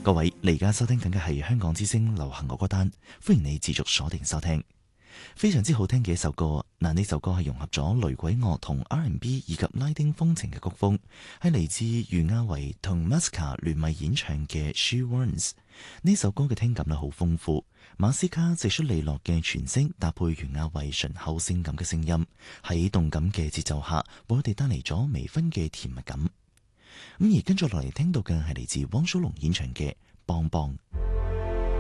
各位，你而家收聽緊嘅係香港之聲流行樂歌單，歡迎你持續鎖定收聽。非常之好聽嘅一首歌，呢首歌係融合咗雷鬼樂同 R&B 以及拉丁風情嘅曲風，係嚟自余亞維同 Masca 聯袂演唱嘅 She Runs。呢首歌嘅聽感好豐富，馬斯卡直率利落嘅詮釋搭配余亞維醇厚性感嘅聲音，喺動感嘅節奏下，為我哋帶嚟咗微醺嘅甜蜜感。而跟住落嚟聽到嘅係嚟自汪蘇泷演唱嘅《邦邦》。